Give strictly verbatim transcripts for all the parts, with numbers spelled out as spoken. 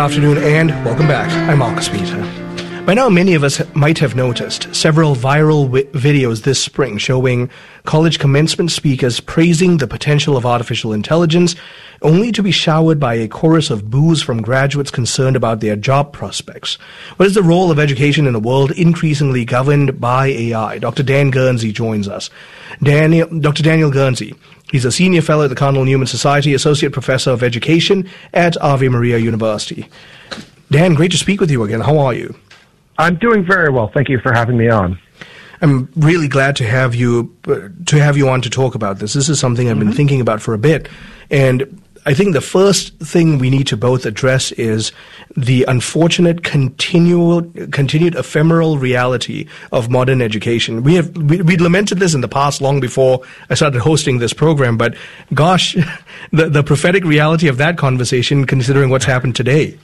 afternoon and welcome back. I'm Marcus Peter. By now, many of us might have noticed several viral wi- videos this spring showing college commencement speakers praising the potential of artificial intelligence, only to be showered by a chorus of boos from graduates concerned about their job prospects. What is the role of education in a world increasingly governed by A I? Doctor Dan Guernsey joins us. Daniel, Doctor Daniel Guernsey. He's a senior fellow at the Cardinal Newman Society, associate professor of education at Ave Maria University. Dan, great to speak with you again. How are you? I'm doing very well. Thank you for having me on. I'm really glad to have you uh, to have you on to talk about this. This is something I've mm-hmm. been thinking about for a bit, and I think the first thing we need to both address is the unfortunate continual, continued ephemeral reality of modern education. We have we, we lamented this in the past, long before I started hosting this program. But gosh, the the prophetic reality of that conversation, considering what's happened today.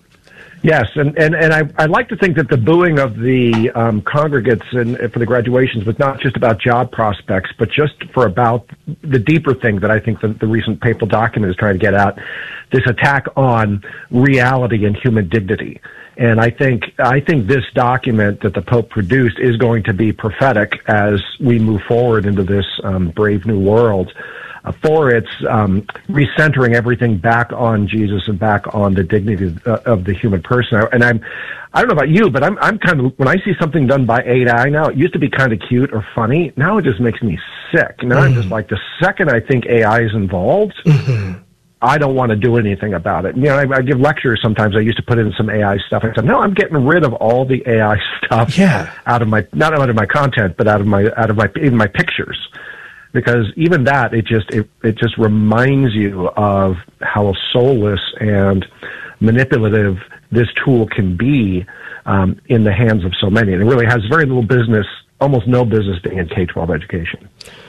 Yes, and, and, and I, I like to think that the booing of the um, congregates and for the graduations was not just about job prospects, but just for about the deeper thing that I think the, the recent papal document is trying to get at, this attack on reality and human dignity. And I think I think this document that the Pope produced is going to be prophetic as we move forward into this um, brave new world. Uh, for its um, recentering everything back on Jesus and back on the dignity of, uh, of the human person. And I'm, I don't know about you, but I'm, I'm kind of, when I see something done by A I now, it used to be kind of cute or funny. Now it just makes me sick. Now mm-hmm. I'm just like, the second I think A I is involved, mm-hmm. I don't want to do anything about it. You know, I, I give lectures sometimes. I used to put in some A I stuff. I said, no, I'm getting rid of all the A I stuff yeah. out of my, not out of my content, but out of my, out of my, even my pictures. Because even that, it just it, it just reminds you of how soulless and manipulative this tool can be um, in the hands of so many. And it really has very little business, almost no business being in K twelve education.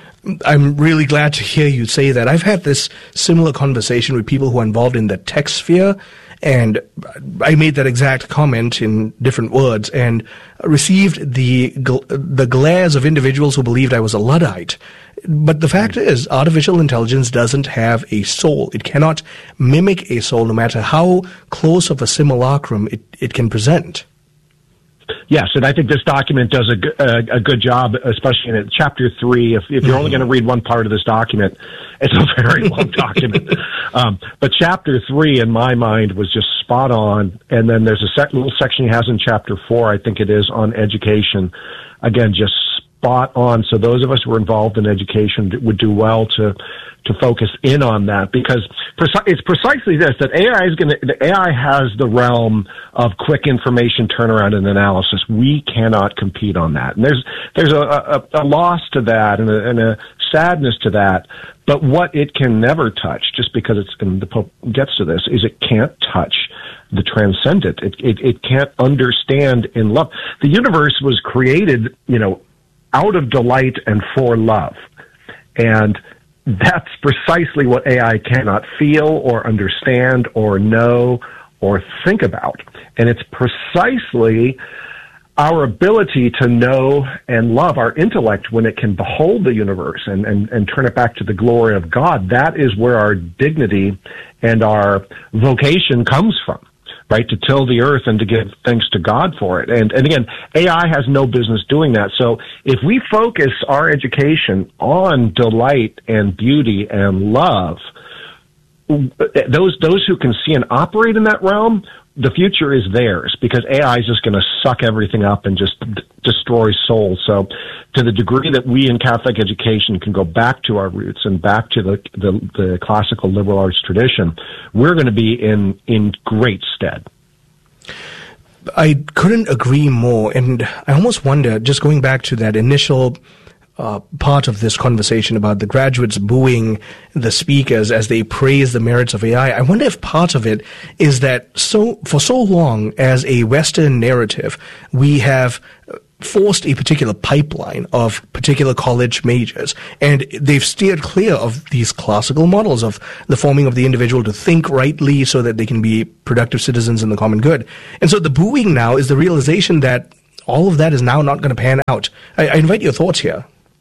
I'm really glad to hear you say that. I've had this similar conversation with people who are involved in the tech sphere, and I made that exact comment in different words and received the gl- the glares of individuals who believed I was a Luddite. But the fact is, artificial intelligence doesn't have a soul. It cannot mimic a soul, no matter how close of a simulacrum it, it can present. Yes, and I think this document does a, a, a good job, especially in chapter three. If, if you're only going to read one part of this document, it's a very long document. Um, but chapter three, in my mind, was just spot on. And then there's a sec- little section he has in chapter four, I think it is, on education. Again, just spot on. So those of us who are involved in education would do well to to focus in on that, because preci- it's precisely this, that A I is going to, the A I has the realm of quick information turnaround and analysis. We cannot compete on that. And there's, there's a, a, a loss to that and a, and a sadness to that. But what it can never touch, just because it's, and the Pope gets to this, is it can't touch the transcendent. It, it, it can't understand in love. The universe was created, you know, out of delight and for love. And that's precisely what A I cannot feel or understand or know or think about. And it's precisely our ability to know and love, our intellect, when it can behold the universe and, and, and turn it back to the glory of God. That is where our dignity and our vocation comes from. Right, to till the earth and to give thanks to God for it. And, and again, A I has no business doing that. So if we focus our education on delight and beauty and love, those those who can see and operate in that realm, the future is theirs, because A I is just going to suck everything up and just d- destroy souls. So to the degree that we in Catholic education can go back to our roots and back to the, the, the classical liberal arts tradition, we're going to be in, in great stead. I couldn't agree more. And I almost wonder, just going back to that initial Uh, part of this conversation about the graduates booing the speakers as they praise the merits of A I, I wonder if part of it is that so for so long as a Western narrative, we have forced a particular pipeline of particular college majors, and they've steered clear of these classical models of the forming of the individual to think rightly so that they can be productive citizens in the common good. And so the booing now is the realization that all of that is now not going to pan out. I, I invite your thoughts here.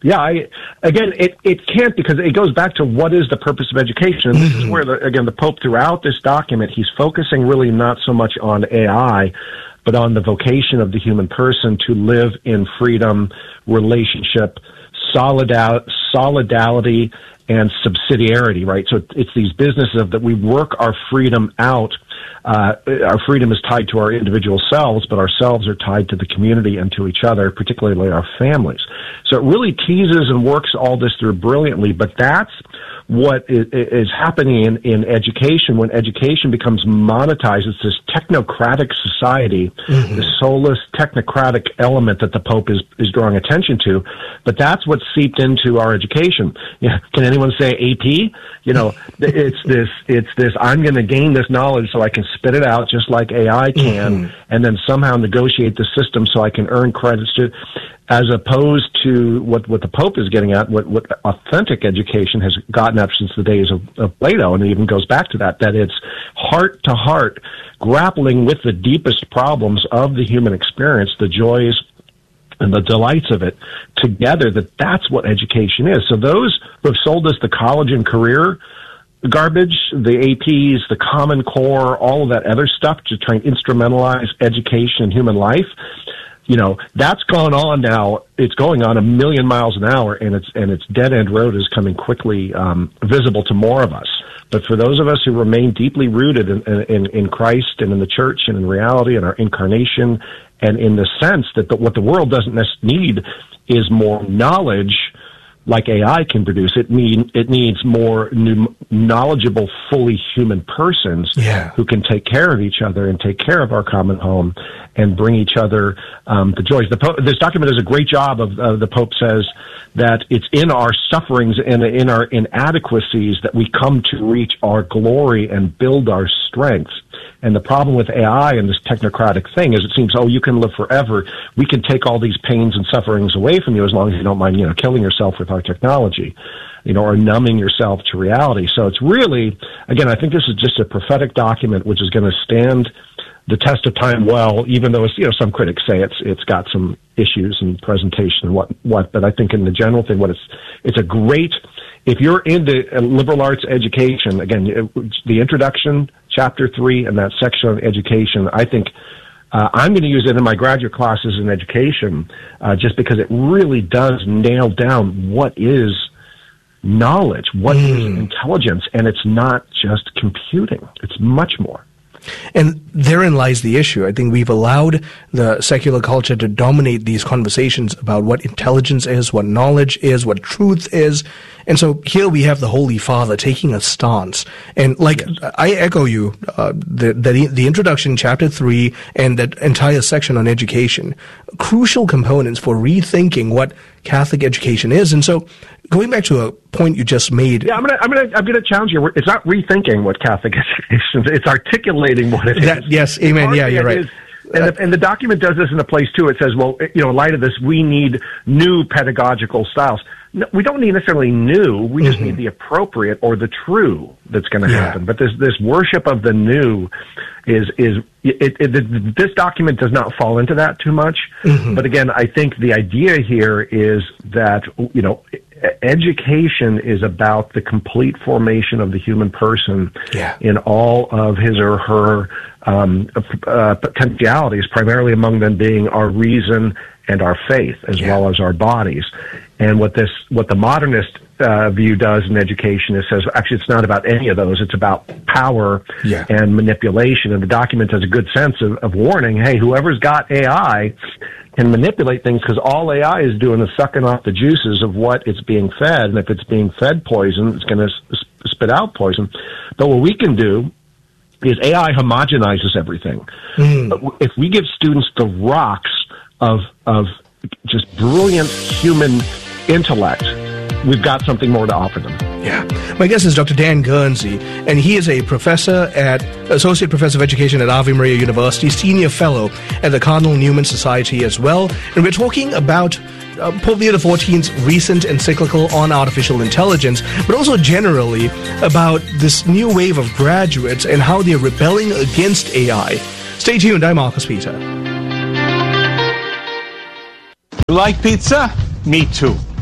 Yeah, I, again, it, it can't, because it goes back to what is the purpose of education. And this is where, the, again, the Pope, throughout this document, he's focusing really not so much on A I, but on the vocation of the human person to live in freedom, relationship, solidar- solidarity, and subsidiarity, right? So it's these businesses of that we work our freedom out. Uh, our freedom is tied to our individual selves, but ourselves are tied to the community and to each other, particularly our families. So it really teases and works all this through brilliantly, but that's what is, is happening in, in education. When education becomes monetized, it's this technocratic society, mm-hmm. the soulless technocratic element that the Pope is, is drawing attention to, but that's what's seeped into our education. Yeah, can anyone say A P? You know, it's this, it's this, I'm going to gain this knowledge so I can spit it out just like A I can, mm-hmm. and then somehow negotiate the system so I can earn credits to, as opposed to what, what the Pope is getting at, what, what authentic education has gotten at since the days of, of Plato, and it even goes back to that, that it's heart to heart, grappling with the deepest problems of the human experience, the joys and the delights of it together, that that's what education is. So those who have sold us the college and career garbage, the A Ps, the Common Core, all of that other stuff to try and instrumentalize education and human life, you know, that's gone on now. It's going on a million miles an hour, and it's and its dead end road is coming quickly um, visible to more of us. But for those of us who remain deeply rooted in, in, in Christ and in the church and in reality and our incarnation, and in the sense that the, what the world doesn't need is more knowledge like A I can produce. It mean it needs more new, knowledgeable, fully human persons yeah. who can take care of each other and take care of our common home and bring each other um, the joys. The Pope, this document does a great job of, uh, the Pope says that it's in our sufferings and in our inadequacies that we come to reach our glory and build our strengths. And the problem with A I and this technocratic thing is it seems, oh, you can live forever. We can take all these pains and sufferings away from you as long as you don't mind, you know, killing yourself with our technology, you know, or numbing yourself to reality. So it's really, again, I think this is just a prophetic document which is going to stand the test of time well, even though it's, you know, some critics say it's it's got some issues in presentation and what what. But I think in the general thing, what it's it's a great. If you're into liberal arts education, again, the introduction, chapter three, and that section on education, I think uh, I'm going to use it in my graduate classes in education, uh, just because it really does nail down what is knowledge, what mm. is intelligence, and it's not just computing; it's much more. And therein lies the issue. I think we've allowed the secular culture to dominate these conversations about what intelligence is, what knowledge is, what truth is. And so here we have the Holy Father taking a stance. And like, yes. I echo you, uh, the, the, the introduction, chapter three, and that entire section on education, crucial components for rethinking what Catholic education is. And so going back to a point you just made. Yeah, I'm gonna, I'm gonna, I'm gonna challenge you. It's not rethinking what Catholic education is. It's articulating what it that, is. Yes, amen. Yeah, you're right. Is, and, the, and the document does this in a place too. It says, well, you know, in light of this, we need new pedagogical styles. No, we don't need necessarily new. We just mm-hmm. need the appropriate or the true that's going to yeah. happen. But this this worship of the new is is it, it, it, this document does not fall into that too much. Mm-hmm. But again, I think the idea here is that, you know, education is about the complete formation of the human person yeah. in all of his or her um, uh, potentialities, primarily among them being our reason and our faith, as yeah. well as our bodies. And what this, what the modernist uh, view does in education is says, actually, it's not about any of those. It's about power yeah. and manipulation. And the document has a good sense of, of warning, hey, whoever's got A I can manipulate things, because all A I is doing is sucking off the juices of what it's being fed. And if it's being fed poison, it's going to sp- spit out poison. But what we can do is A I homogenizes everything. Mm. If we give students the rocks of of just brilliant human intellect, we've got something more to offer them. Yeah. My guest is Doctor Dan Guernsey, and he is a professor at, Associate Professor of Education at Ave Maria University, Senior Fellow at the Cardinal Newman Society as well. And we're talking about uh, Pope Leo the fourteenth's recent encyclical on artificial intelligence, but also generally about this new wave of graduates and how they're rebelling against A I. Stay tuned. I'm Marcus Peter. You like pizza? Me too.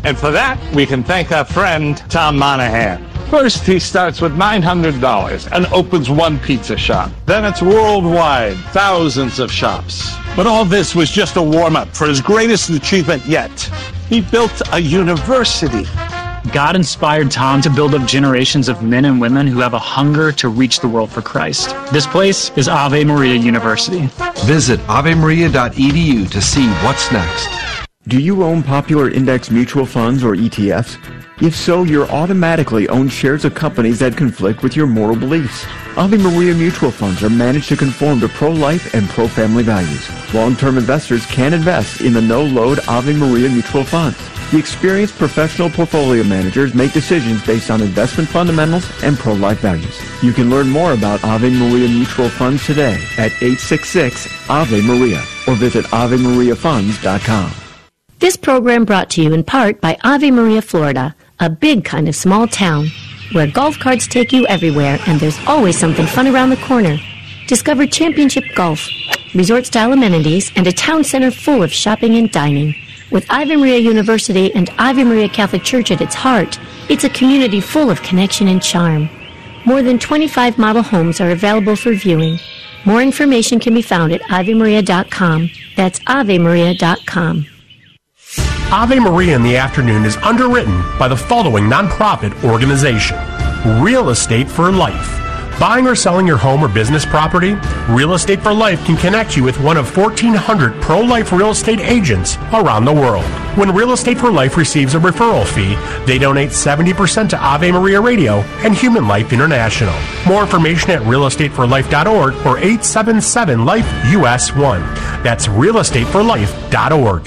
And for that, we can thank our friend, Tom Monahan. First, he starts with nine hundred dollars and opens one pizza shop. Then it's worldwide, thousands of shops. But all this was just a warm-up for his greatest achievement yet. He built a university. God inspired Tom to build up generations of men and women who have a hunger to reach the world for Christ. This place is Ave Maria University. Visit ave maria dot e d u to see what's next. Do you own popular index mutual funds or E T Fs? If so, you're automatically own shares of companies that conflict with your moral beliefs. Ave Maria mutual funds are managed to conform to pro-life and pro-family values. Long-term investors can invest in the no-load Ave Maria mutual funds. The experienced professional portfolio managers make decisions based on investment fundamentals and pro-life values. You can learn more about Ave Maria mutual funds today at eight six six Ave Maria or visit ave maria funds dot com. This program brought to you in part by Ave Maria, Florida, a big kind of small town where golf carts take you everywhere and there's always something fun around the corner. Discover championship golf, resort-style amenities, and a town center full of shopping and dining. With Ave Maria University and Ave Maria Catholic Church at its heart, it's a community full of connection and charm. More than twenty-five model homes are available for viewing. More information can be found at ave maria dot com. That's ave maria dot com. Ave Maria in the Afternoon is underwritten by the following nonprofit organization: Real Estate for Life. Buying or selling your home or business property? Real Estate for Life can connect you with one of fourteen hundred pro-life real estate agents around the world. When Real Estate for Life receives a referral fee, they donate seventy percent to Ave Maria Radio and Human Life International. More information at real estate for life dot org or eight seven seven life U S one. That's real estate for life dot org.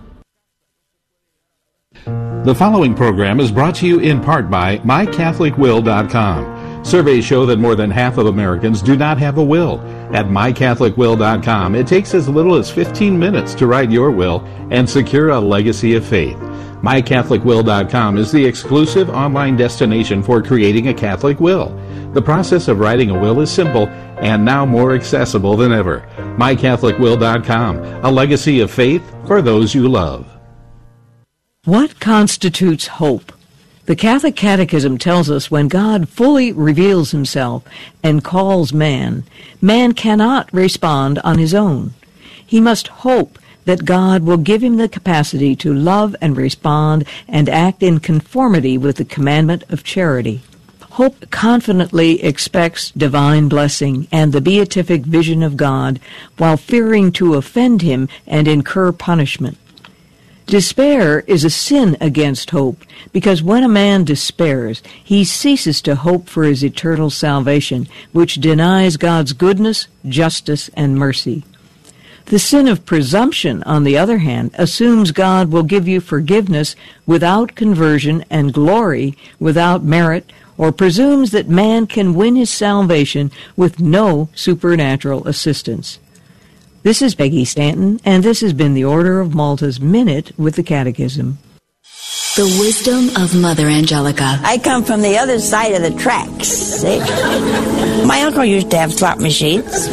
The following program is brought to you in part by my catholic will dot com. Surveys show that more than half of Americans do not have a will. At my catholic will dot com, it takes as little as fifteen minutes to write your will and secure a legacy of faith. my catholic will dot com is the exclusive online destination for creating a Catholic will. The process of writing a will is simple and now more accessible than ever. my catholic will dot com, a legacy of faith for those you love. What constitutes hope? The Catholic Catechism tells us when God fully reveals himself and calls man, man cannot respond on his own. He must hope that God will give him the capacity to love and respond and act in conformity with the commandment of charity. Hope confidently expects divine blessing and the beatific vision of God while fearing to offend him and incur punishment. Despair is a sin against hope, because when a man despairs, he ceases to hope for his eternal salvation, which denies God's goodness, justice, and mercy. The sin of presumption, on the other hand, assumes God will give you forgiveness without conversion and glory without merit, or presumes that man can win his salvation with no supernatural assistance. This is Peggy Stanton, and this has been the Order of Malta's Minute with the Catechism. The wisdom of Mother Angelica. I come from the other side of the tracks, see? My uncle used to have slot machines.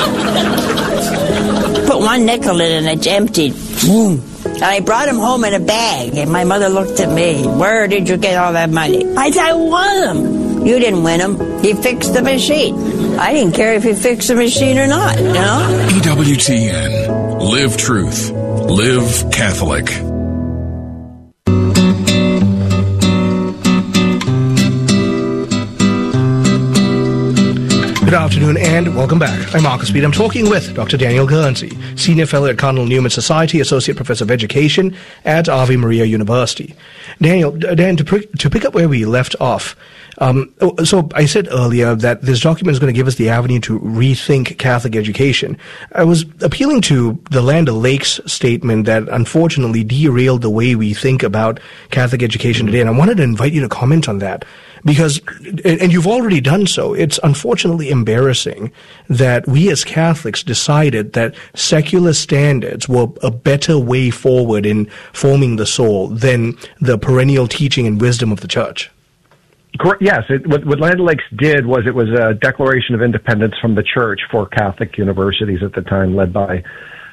Put one nickel in and it's emptied. Boom. And I brought him home in a bag, and my mother looked at me. Where did you get all that money? I said, I won them. You didn't win them. He fixed the machine. I didn't care if he fixed the machine or not, you know? E W T N. Live truth. Live Catholic. Good afternoon and welcome back. I'm Marcus Speed. I'm talking with Doctor Daniel Guernsey, Senior Fellow at Cardinal Newman Society, Associate Professor of Education at Ave Maria University. Daniel, Dan, to, pick, to pick up where we left off, um, so I said earlier that this document is going to give us the avenue to rethink Catholic education. I was appealing to the Land O'Lakes statement that unfortunately derailed the way we think about Catholic education today, and I wanted to invite you to comment on that. Because, and you've already done so, it's unfortunately embarrassing that we as Catholics decided that secular standards were a better way forward in forming the soul than the perennial teaching and wisdom of the Church. Yes, it, what, what Land O'Lakes did was it was a declaration of independence from the Church for Catholic universities at the time, led by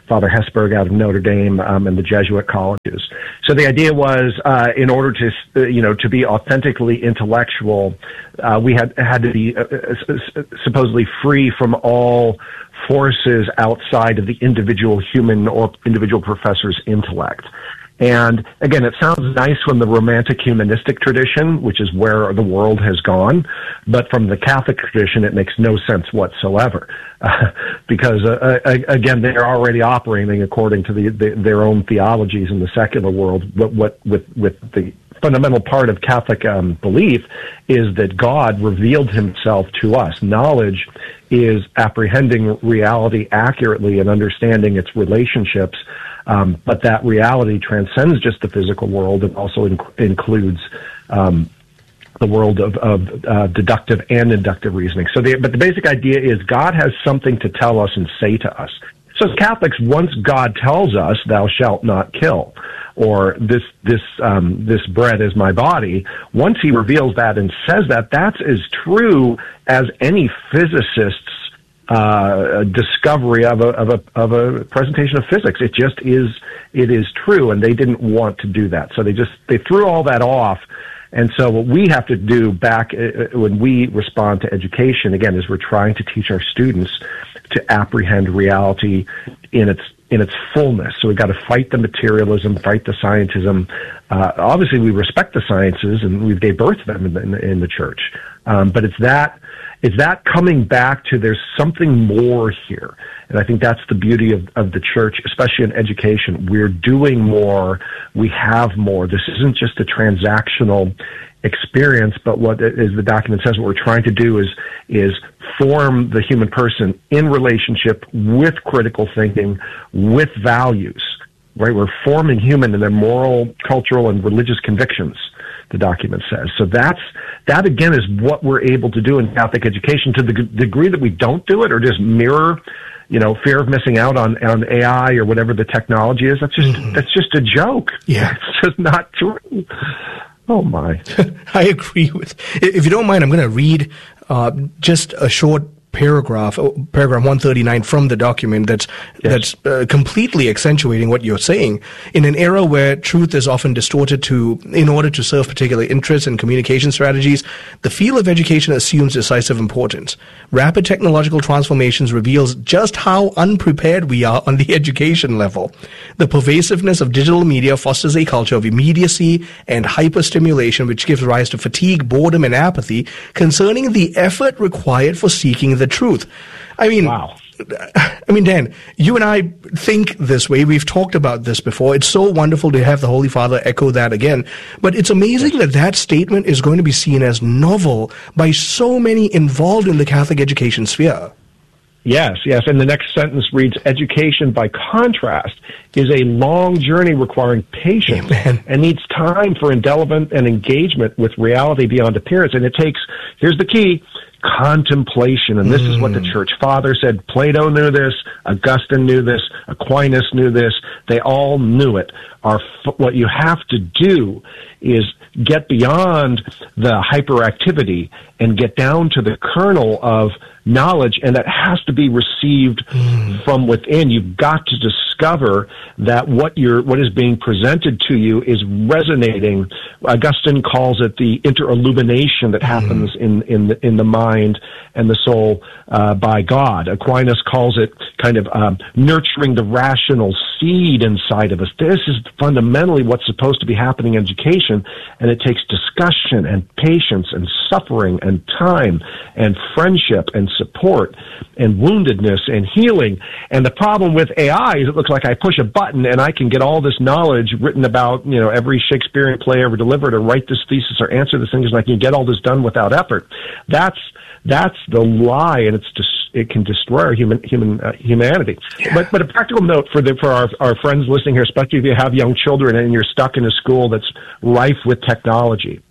Father Hesburgh out of Notre Dame, um, and the Jesuit colleges. So the idea was, uh, in order to, uh, you know, to be authentically intellectual, uh, we had had to be uh, uh, supposedly free from all forces outside of the individual human or individual professor's intellect. And again, it sounds nice from the Romantic humanistic tradition, which is where the world has gone, but from the Catholic tradition, it makes no sense whatsoever, uh, because uh, uh, again, they're already operating according to the, the, their own theologies in the secular world. What, what with with the fundamental part of Catholic um, belief is that God revealed himself to us. Knowledge is apprehending reality accurately and understanding its relationships. Um, but that reality transcends just the physical world and also inc- includes um, the world of, of uh, deductive and inductive reasoning. So, the, but the basic idea is God has something to tell us and say to us. So, as Catholics, once God tells us, "Thou shalt not kill," or "This this um, this bread is my body," once He reveals that and says that, that's as true as any physicist's Uh, a discovery of a, of a, of a presentation of physics. It just is, it is true, and they didn't want to do that. So they just, they threw all that off. And so what we have to do back uh, when we respond to education, again, is we're trying to teach our students to apprehend reality in its, in its fullness. So we've got to fight the materialism, fight the scientism. Uh, obviously we respect the sciences and we've gave birth to them in the, in the, in the church. Um, but it's that, Is that coming back to there's something more here? And I think that's the beauty of, of the church, especially in education. We're doing more. We have more. This isn't just a transactional experience, but what, as the document says, what we're trying to do is, is form the human person in relationship with critical thinking, with values, right? We're forming human in their moral, cultural, and religious convictions, the document says. So that's, that again is what we're able to do in Catholic education. To the g- degree that we don't do it or just mirror, you know, fear of missing out on, on A I or whatever the technology is, that's just, mm-hmm. that's just a joke. Yeah. It's just not true. Oh my. I agree with, if you don't mind, I'm going to read, uh, just a short paragraph, paragraph one thirty-nine from the document that's yes. that's uh, completely accentuating what you're saying. In an era where truth is often distorted to in order to serve particular interests and communication strategies, the field of education assumes decisive importance. Rapid technological transformations reveals just how unprepared we are on the education level. The pervasiveness of digital media fosters a culture of immediacy and hyperstimulation, which gives rise to fatigue, boredom, and apathy concerning the effort required for seeking the truth. I mean, wow. I mean, Dan, you and I think this way. We've talked about this before. It's so wonderful to have the Holy Father echo that again. But it's amazing yes. that that statement is going to be seen as novel by so many involved in the Catholic education sphere. Yes, yes. And the next sentence reads, education, by contrast, is a long journey requiring patience Amen. and needs time for endeavor and engagement with reality beyond appearance. And it takes, here's the key, contemplation. And this mm. is what the Church Father said. Plato knew this. Augustine knew this. Aquinas knew this. They all knew it. Our, what you have to do is get beyond the hyperactivity and get down to the kernel of knowledge, and that has to be received mm. from within. You've got to discover that what you're, what is being presented to you is resonating. Augustine calls it the interillumination that happens mm. in in the in the mind and the soul uh, by God. Aquinas calls it kind of um, nurturing the rational seed inside of us. This is fundamentally what's supposed to be happening in education, and it takes discussion and patience and suffering and time and friendship and support and woundedness and healing. And the problem with A I is it looks like I push a button and I can get all this knowledge written about, you know, every Shakespearean play ever delivered, or write this thesis or answer this thing, and I can get all this done without effort. That's that's the lie, and it's just, it can destroy our human human uh, humanity. Yeah. But but a practical note for the for our our friends listening here, especially if you have young children and you're stuck in a school that's rife with technology,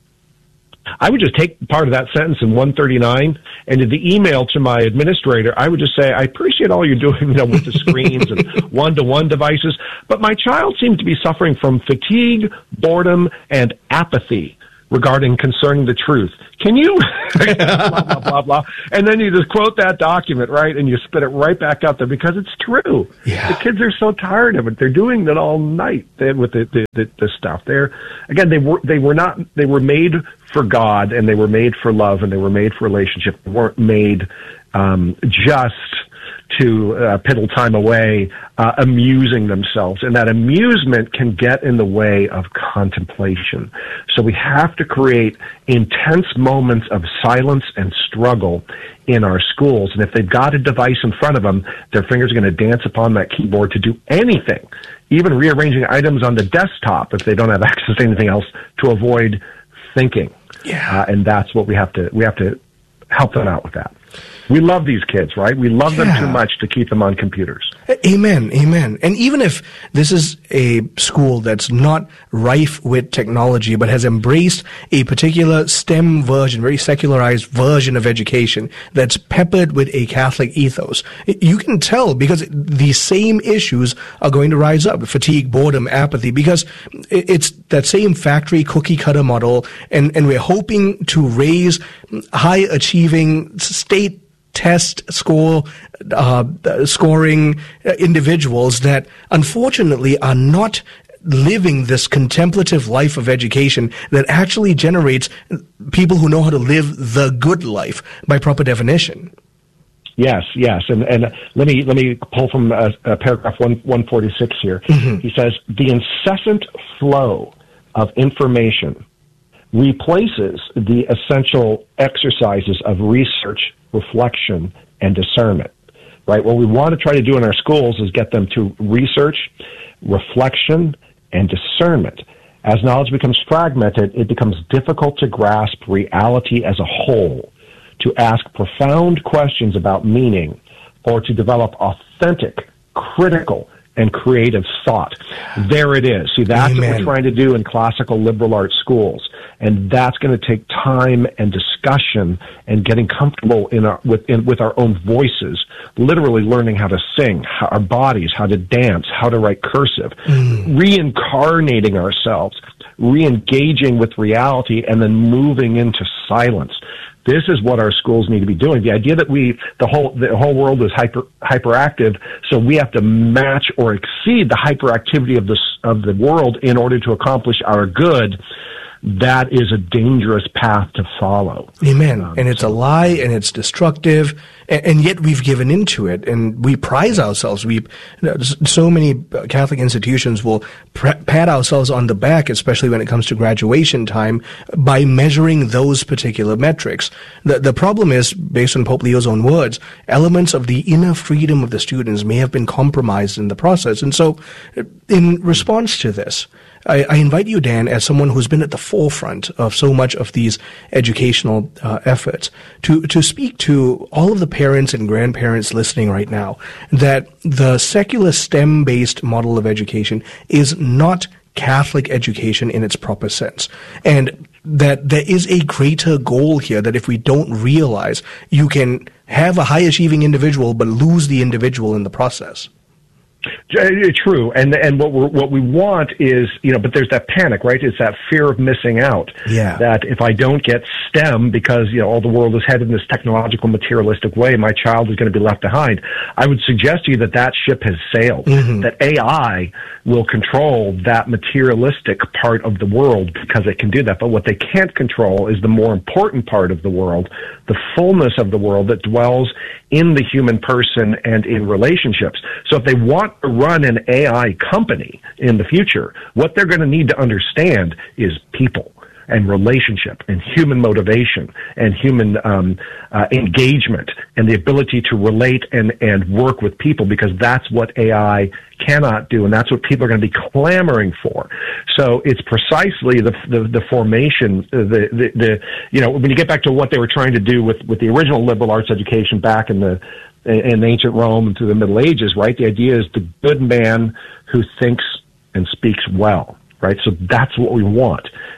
I would just take part of that sentence in one thirty-nine, and in the email to my administrator, I would just say, I appreciate all you're doing, you know, with the screens and one-to-one devices, but my child seems to be suffering from fatigue, boredom, and apathy. regarding concerning the truth. Can you blah, blah, blah, blah. And then you just quote that document, right? And you spit it right back out there because it's true. Yeah. The kids are so tired of it. They're doing that all night they, with the, the, the, the stuff. They're, again, they were, they were not, they were made for God, and they were made for love, and they were made for relationship. They weren't made, um, just to uh, piddle time away, uh, amusing themselves. And that amusement can get in the way of contemplation. So we have to create intense moments of silence and struggle in our schools. And if they've got a device in front of them, their fingers are going to dance upon that keyboard to do anything, even rearranging items on the desktop if they don't have access to anything else, to avoid thinking. Yeah. Uh, and that's what we have to, we have to help them out with that. We love these kids, right? We love Yeah. them too much to keep them on computers. Amen, amen. And even if this is a school that's not rife with technology, but has embraced a particular STEM version, very secularized version of education that's peppered with a Catholic ethos, you can tell because the same issues are going to rise up: fatigue, boredom, apathy, because it's that same factory cookie cutter model, and, and we're hoping to raise high achieving state test score uh, scoring individuals that unfortunately are not living this contemplative life of education that actually generates people who know how to live the good life by proper definition. Yes, yes, and and let me let me pull from uh, uh, paragraph one one forty six here. Mm-hmm. He says the incessant flow of information replaces the essential exercises of research, reflection, and discernment, right? What we want to try to do in our schools is get them to research, reflection, and discernment. As knowledge becomes fragmented, it becomes difficult to grasp reality as a whole, to ask profound questions about meaning, or to develop authentic, critical, and creative thought. There it is. See, that's Amen. What we're trying to do in classical liberal arts schools. And that's going to take time and discussion and getting comfortable in our, with, in, with our own voices, literally learning how to sing, how, our bodies, how to dance, how to write cursive, mm. reincarnating ourselves, re-engaging with reality, and then moving into silence. This is what our schools need to be doing. The idea that we, the whole, the whole world is hyper, hyperactive, so we have to match or exceed the hyperactivity of this, of the world in order to accomplish our good, that is a dangerous path to follow. Amen. Um, and it's a lie, and it's destructive, and, and yet we've given into it, and we prize ourselves. We, so many Catholic institutions will pat ourselves on the back, especially when it comes to graduation time, by measuring those particular metrics. The, the problem is, based on Pope Leo's own words, elements of the inner freedom of the students may have been compromised in the process. And so, in response to this, I, I invite you, Dan, as someone who's been at the forefront of so much of these educational uh, efforts, to, to speak to all of the parents and grandparents listening right now that the secular STEM-based model of education is not Catholic education in its proper sense. And that there is a greater goal here that if we don't realize, you can have a high-achieving individual but lose the individual in the process. True, and and what we what we want is, you know, but there's that panic, right? It's that fear of missing out. Yeah. That if I don't get STEM because, you know, all the world is headed in this technological, materialistic way, my child is going to be left behind. I would suggest to you that that ship has sailed. Mm-hmm. That A I will control that materialistic part of the world because it can do that. But what they can't control is the more important part of the world, the fullness of the world that dwells in the human person and in relationships. So if they want to run an A I company in the future, what they're going to need to understand is people and relationship and human motivation and human um, uh, engagement and the ability to relate and, and work with people, because that's what A I cannot do, and that's what people are going to be clamoring for. So it's precisely the the, the formation, the, the the you know, when you get back to what they were trying to do with with the original liberal arts education back in the in ancient Rome through the Middle Ages, right? The idea is the good man who thinks and speaks well, right? So that's what we want.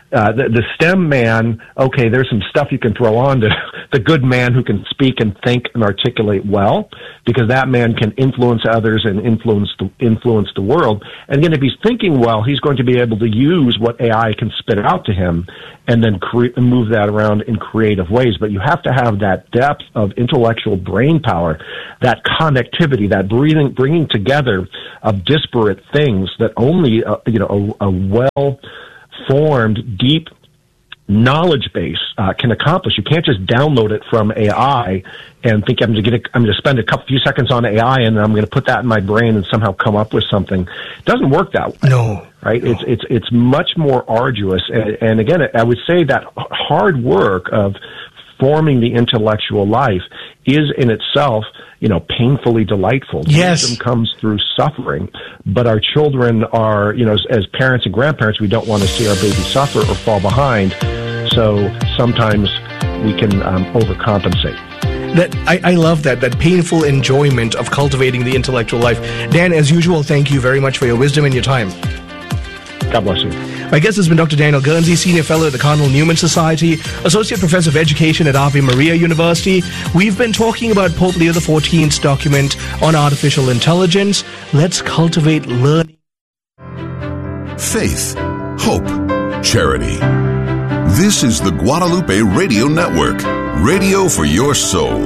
uh, the, the STEM man, okay, there's some stuff you can throw on to the good man who can speak and think and articulate well, because that man can influence others and influence the, influence the world. And again, if he's thinking well, he's going to be able to use what A I can spit out to him and then cre- move that around in creative ways. But you have to have that depth of intellectual brain power, that connectivity, that breathing, bringing together of disparate things that only uh, you know a, a well-formed, deep knowledge base uh, can accomplish. You can't just download it from A I and think I'm going to get a, I'm going to spend a couple few seconds on A I and I'm going to put that in my brain and somehow come up with something. It doesn't work that way. No. Right? No. It's it's it's much more arduous. And, and again, I would say that hard work of forming the intellectual life is in itself, you know, painfully delightful. Yes. Wisdom comes through suffering, but our children are, you know, as, as parents and grandparents, we don't want to see our baby suffer or fall behind. So sometimes we can um, overcompensate. That I, I love that, that painful enjoyment of cultivating the intellectual life. Dan, as usual, thank you very much for your wisdom and your time. God bless you. My guest has been Doctor Daniel Guernsey, Senior Fellow at the Cardinal Newman Society, Associate Professor of Education at Ave Maria University. We've been talking about Pope Leo the fourteenth's document on artificial intelligence. Let's cultivate learning. Faith, hope, charity. This is the Guadalupe Radio Network, radio for your soul.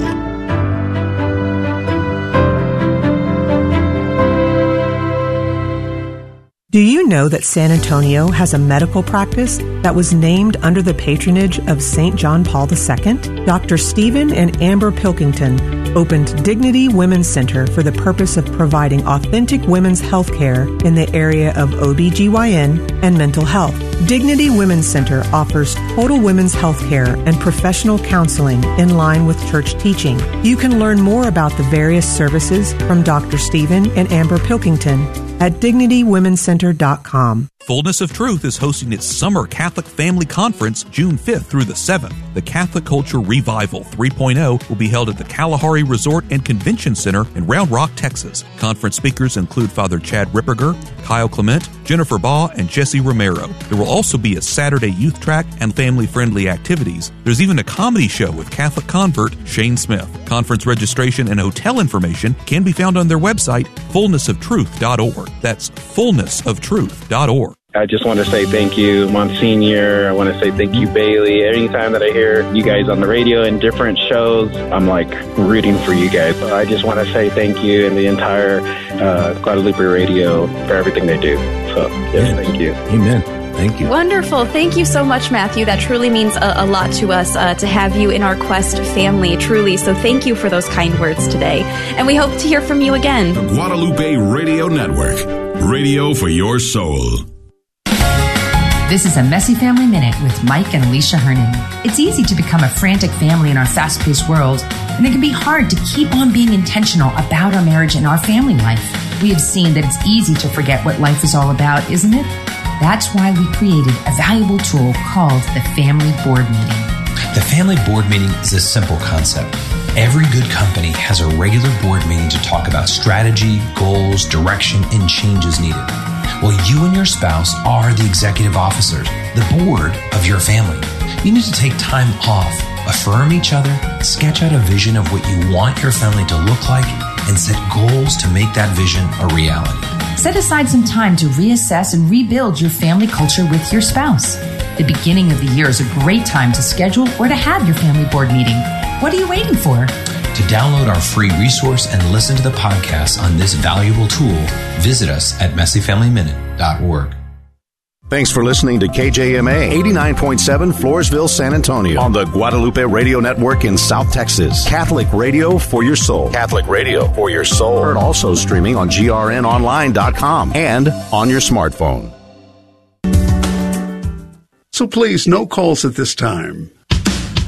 Do you know that San Antonio has a medical practice that was named under the patronage of Saint John Paul the Second? Doctor Stephen and Amber Pilkington opened Dignity Women's Center for the purpose of providing authentic women's health care in the area of O B G Y N and mental health. Dignity Women's Center offers total women's health care and professional counseling in line with church teaching. You can learn more about the various services from Doctor Stephen and Amber Pilkington at dignity women's center dot com. Fullness of Truth is hosting its Summer Catholic Family Conference June fifth through the seventh. The Catholic Culture Revival three point oh will be held at the Kalahari Resort and Convention Center in Round Rock, Texas. Conference speakers include Father Chad Ripperger, Kyle Clement, Jennifer Baugh, and Jesse Romero. There will also be a Saturday youth track and family-friendly activities. There's even a comedy show with Catholic convert Shane Smith. Conference registration and hotel information can be found on their website, fullness of truth dot org. That's fullness of truth dot org. I just want to say thank you, Monsignor. I want to say thank you, Bailey. Anytime that I hear you guys on the radio in different shows, I'm like rooting for you guys. So I just want to say thank you and the entire uh, Guadalupe Radio for everything they do. So, yes, thank you. Amen. Thank you. Wonderful. Thank you so much, Matthew. That truly means a, a lot to us uh, to have you in our Quest family, truly. So thank you for those kind words today. And we hope to hear from you again. The Guadalupe Radio Network, radio for your soul. This is a Messy Family Minute with Mike and Alicia Hernan. It's easy to become a frantic family in our fast-paced world, and it can be hard to keep on being intentional about our marriage and our family life. We have seen that it's easy to forget what life is all about, isn't it? That's why we created a valuable tool called the Family Board Meeting. The Family Board Meeting is a simple concept. Every good company has a regular board meeting to talk about strategy, goals, direction, and changes needed. Well, you and your spouse are the executive officers, the board of your family. You need to take time off, affirm each other, sketch out a vision of what you want your family to look like, and set goals to make that vision a reality. Set aside some time to reassess and rebuild your family culture with your spouse. The beginning of the year is a great time to schedule or to have your family board meeting. What are you waiting for? To download our free resource and listen to the podcast on this valuable tool, visit us at messy family minute dot org. Thanks for listening to K J M A eighty-nine point seven Floresville, San Antonio on the Guadalupe Radio Network in South Texas. Catholic radio for your soul. Catholic radio for your soul. Heard also streaming on G R N online dot com and on your smartphone. So please, no calls at this time.